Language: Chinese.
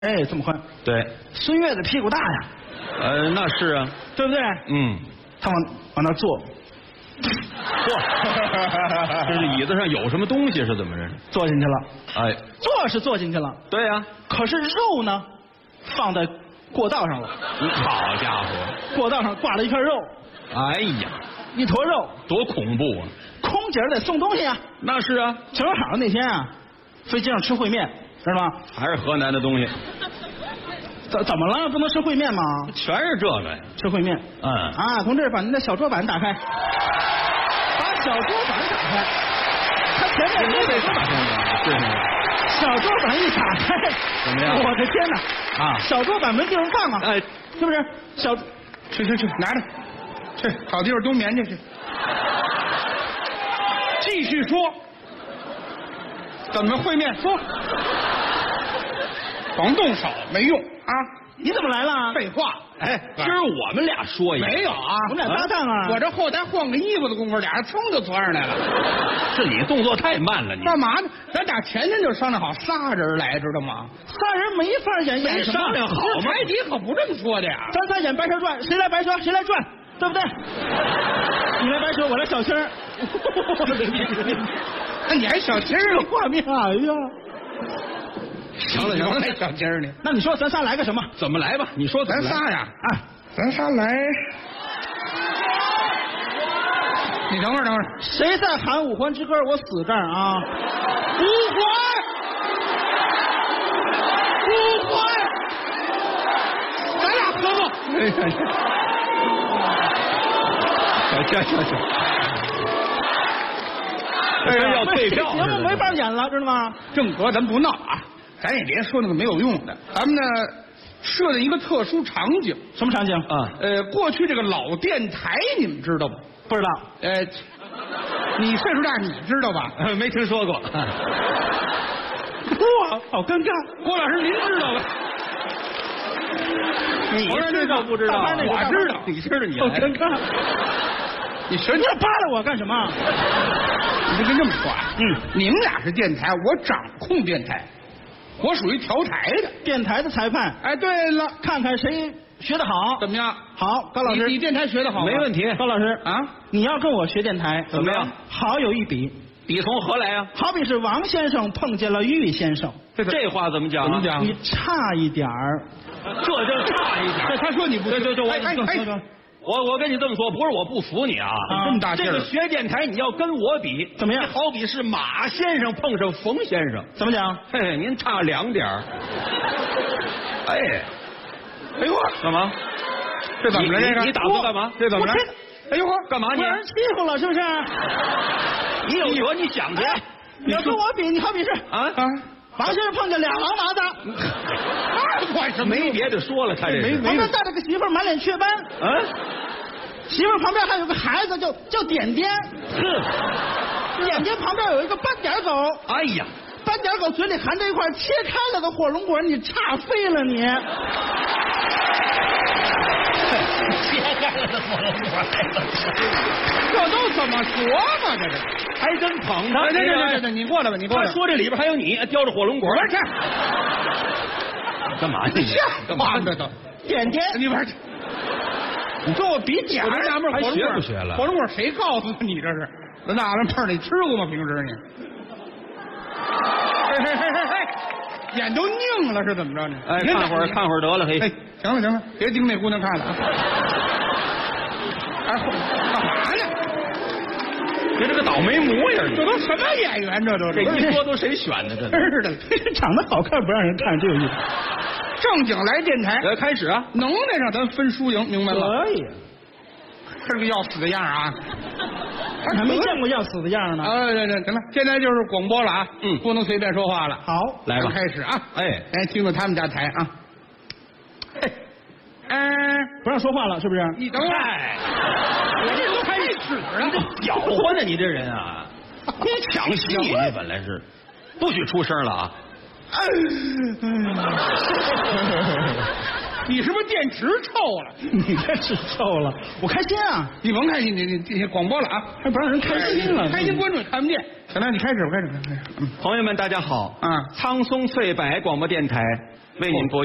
哎，这么宽。 对， 孙越的屁股大呀。 那是啊， 对不对？ 嗯， 他往那坐。 嚯，这是椅子上有什么东西是怎么着？ 坐进去了。 哎， 坐是坐进去了。 对呀、 可是肉呢，放在过道上了。 好家伙， 过道上挂了一片肉。 哎呀， 一坨肉， 多恐怖啊！ 空姐得送东西啊。 那是啊， 正好那天啊，飞机上吃烩面，知道吗？ 还是河南的东西， 怎么了？不能吃烩面吗？ 全是这个呀。 吃烩面。 嗯啊，同志，把您的小桌板打开，把小桌板打开。他前面没打开呢，是小桌板一打开， 怎么样？ 我的天哪！ 啊， 小桌板没地方放啊！ 哎， 是不是？去，拿着，去找地方冬眠去。继续说，怎么烩面说？甭动手，没用啊！你怎么来了？废话， 哎，今儿我们俩说一个， 没有啊，我们俩搭档啊！我这后台换个衣服的功夫，俩人噌就钻上来了。 是你动作太慢了，你干嘛呢？咱俩前天就商量好仨人来，知道吗？仨人没法演什么？ 商量好吗？ 台底可不这么说的呀。咱仨演白蛇传，谁来白蛇谁来转，对不对？你来白蛇，我来小青儿。你还小青儿？画面，哎呀！ 行了， 还小青儿呢？那你说咱仨来个什么？ 怎么来吧？你说咱仨呀，啊，咱仨来。你等会儿，谁在喊五环之歌？我死这儿啊！五环，咱俩合作。 行，这要退票， 节目没法演了，知道吗？正格，咱不闹啊，咱也别说那个没有用的，咱们呢设定一个特殊场景。什么场景啊？ 过去这个老电台，你们知道吗？不知道。你岁数大，你知道吧？ 没听说过。 哇，好尴尬。郭老师，您知道吧？ 你知道不知道？ 我知道， 你知道你好尴尬。你舌尖扒拉我干什么？你就这么说啊？你们俩是电台，我掌控电台，我属于调台的，电台的裁判。哎，对了，看看谁学得好，怎么样？好，高老师，你电台学得好， 没问题。 高老师啊，你要跟我学电台， 怎么样？ 好有一比， 比从何来啊？ 好比是王先生碰见了玉先生， 这话怎么讲？ 怎么讲？你差一点儿， 这就差一点。 他说你不， 我跟你这么说，不是我不服你啊， 这么大劲儿。 这个学电台你要跟我比， 怎么样？ 好比是马先生碰上冯先生， 怎么讲？ 嘿嘿，您差2点。哎呦，干嘛？ 这怎么了？这个你打算干嘛？ 这怎么了？哎呦呵， 干嘛你？ 让人欺负了是不是？ 你有辙你想去。 你要跟我比，你好比是王先生碰见俩王麻子，那管什么？ 没别的说了，他这是旁边带着个媳妇，满脸雀斑。媳妇旁边还有个孩子，叫点点。点点旁边有一个斑点狗。 哎呀， 斑点狗嘴里含着一块切开了的火龙果，你差废了你。切开了的火龙果，这都怎么说嘛？这是还真捧他。 对，你过来吧，你过来。 他说这里边还有你叼着火龙果。 玩去。 干嘛去？ 干嘛呢都？点点，你玩去。你跟我比点儿，纳闷火龙果学不学了？ 火龙果谁告诉你这是？那玩意儿你吃过吗？平时你？眼都拧了是怎么着呢？ 哎，看会儿得了，嘿。 哎，行了，别盯那姑娘看了啊！哎，干嘛呢？ 别这个倒霉模样， 这都什么演员？这一说都谁选的？这是的，长得好看不让人看，这有意思。正经来电台， 开始啊！ 能耐上咱分输赢，明白吗？可以。这个要死的样啊！他还没见过要死的样呢。对，行了，现在就是广播了啊，不能随便说话了。好， 来吧， 开始啊！ 哎， 来听听他们家台啊。不让说话了，是不是？你等会儿，我这都开始了， 你这搅和呢，你这人啊，你抢戏，你本来是不许出声了啊！ 你是不是电池臭了？你电池臭了，我开心啊！你甭开心，你广播了啊，还不让人开心了，开心观众也看不见。行了，你开始，我开始。 朋友们，大家好啊！苍松翠柏广播电台为您播。